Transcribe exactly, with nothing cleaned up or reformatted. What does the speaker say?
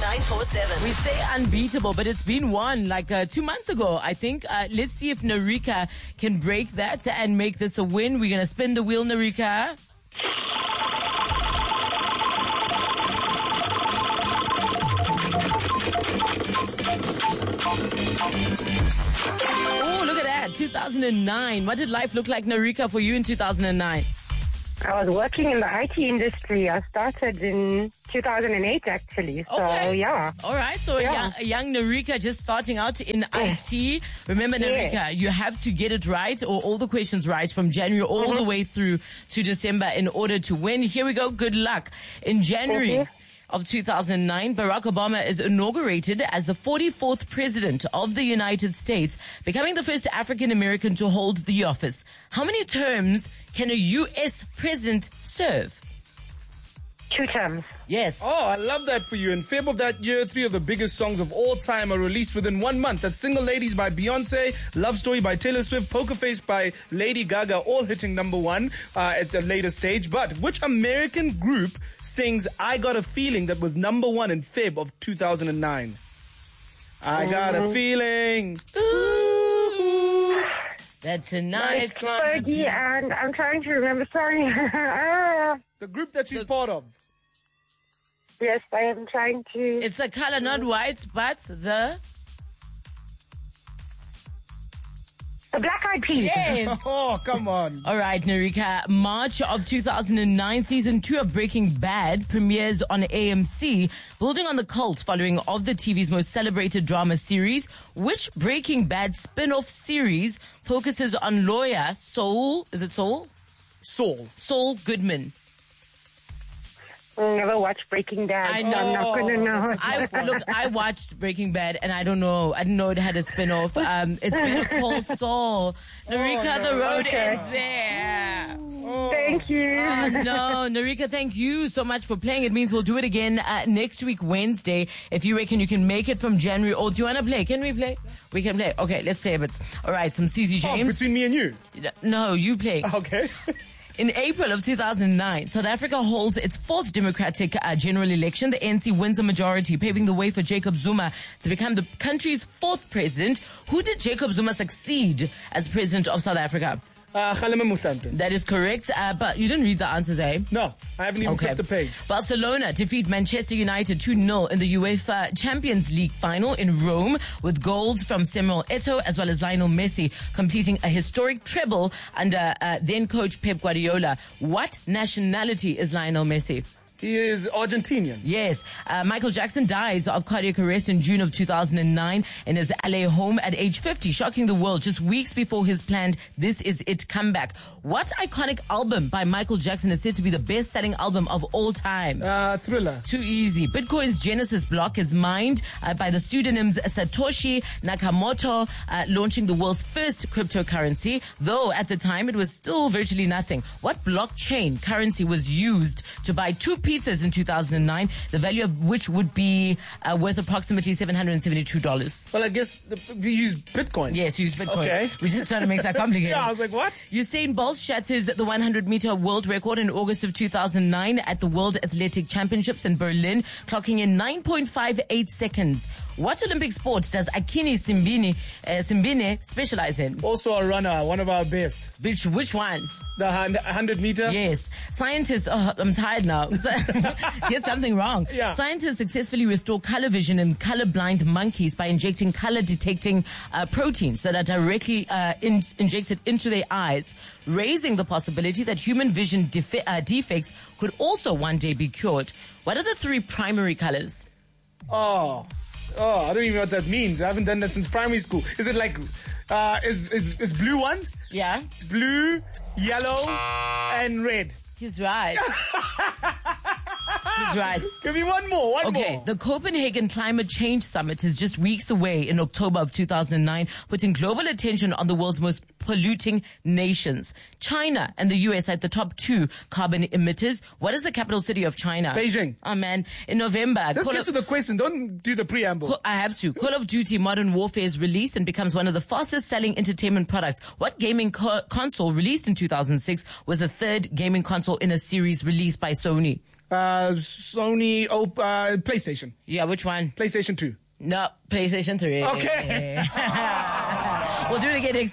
nine four seven. We say unbeatable, but it's been won like uh, two months ago, I think. Uh, let's see if Narika can break that and make this a win. We're going to spin the wheel, Narika. Oh, look at that. two thousand nine. What did life look like, Narika, for you in two thousand nine? I was working in the I T industry. I started in two thousand eight, actually. So, Okay. yeah. All right. So Yeah. a, young, a young Narika just starting out in I T. Remember, Narika, Yeah. you have to get it right or all the questions right from January all Mm-hmm. the way through to December in order to win. Here we go. Good luck. In January Thank you. of two thousand nine, Barack Obama is inaugurated as the forty-fourth president of the United States, becoming the first African American to hold the office. How many terms can a U S president serve? Two terms. Yes. Oh, I love that for you. In February of that year, three of the biggest songs of all time are released within one month. That's Single Ladies by Beyonce, Love Story by Taylor Swift, Poker Face by Lady Gaga, all hitting number one uh, at a later stage. But which American group sings I Got a Feeling that was number one in February of two thousand nine? I got a feeling. Ooh, that tonight's Nice. gonna Fergie, be- and I'm trying to remember. Sorry. Ah, The group that she's part of. yes, I am trying to. It's a color, not white, but the... The Black Eyed Peas. Yes. Oh, come on. All right, Narika. March of two thousand nine, season two of Breaking Bad premieres on A M C, building on the cult following of the T V's most celebrated drama series. Which Breaking Bad spin-off series focuses on lawyer Saul, is it Saul? Soul. Saul Goodman. Never watched Breaking Bad. I so know. I'm not going to know. I look. I watched Breaking Bad, and I don't know. I didn't know it had a spin-off. Um, it's Better Call Saul. Narika, the road Okay. ends there. Thank you. Oh, no, Narika, thank you so much for playing. It means we'll do it again uh, next week, Wednesday. If you reckon you can make it from January, or do you want to play? Can we play? We can play. Okay, let's play a bit. All right, some C Z Oh, James. between me and you. No, you play. Okay. In April of two thousand nine, South Africa holds its fourth democratic uh, general election. The A N C wins a majority, paving the way for Jacob Zuma to become the country's fourth president. Who did Jacob Zuma succeed as president of South Africa? Uh, Kgalema Motlanthe. That is correct, uh, but you didn't read the answers, eh? No, I haven't even flipped the page. Barcelona defeat Manchester United two nil in the UEFA Champions League final in Rome, with goals from Samuel Eto'o as well as Lionel Messi completing a historic treble under uh, then coach Pep Guardiola. What nationality is Lionel Messi? He is Argentinian. Yes. Uh, Michael Jackson dies of cardiac arrest in June of two thousand nine in his L A home at age fifty, shocking the world just weeks before his planned This Is It comeback. What iconic album by Michael Jackson is said to be the best-selling album of all time? Uh, Thriller. Too easy. Bitcoin's Genesis block is mined uh, by the pseudonyms Satoshi Nakamoto, uh, launching the world's first cryptocurrency, though at the time it was still virtually nothing. What blockchain currency was used to buy two pizzas in two thousand nine, the value of which would be uh, worth approximately seven hundred seventy-two dollars? Well, I guess the, we use Bitcoin. Yes, use Bitcoin. Okay. We're just trying to make that complicated. Yeah, I was like, what? Usain Bolt shatters the one hundred meter world record in August of two thousand nine at the World Athletic Championships in Berlin, clocking in nine point five eight seconds. What Olympic sport does Akini Simbine, uh, Simbine specialize in? Also a runner, one of our best. Which which one? The hun- one hundred meter. Yes. Scientists, oh, I'm tired now. Here's something wrong. Yeah. Scientists successfully restore color vision in colorblind monkeys by injecting color detecting uh, proteins that are directly uh, in- injected into their eyes, raising the possibility that human vision defe- uh, defects could also one day be cured. What are the three primary colors? Oh. Oh, I don't even know what that means. I haven't done that since primary school. Is it like, uh, is, is, is blue one? Yeah. Blue, yellow, and red. He's right. He's right. Give me one more, one Okay, more. the Copenhagen Climate Change Summit is just weeks away in October of two thousand nine, putting global attention on the world's most polluting nations. China and the U S are at the top two carbon emitters. What is the capital city of China? Beijing. Oh man, in November. Let's Call get of- to the question. Don't do the preamble. Call- I have to. Call of Duty Modern Warfare is released and becomes one of the fastest selling entertainment products. What gaming co- console released in two thousand six was the third gaming console in a series released by Sony? Uh, Sony, op- uh, PlayStation. Yeah, which one? PlayStation two. No, PlayStation three. Okay. We'll do it again next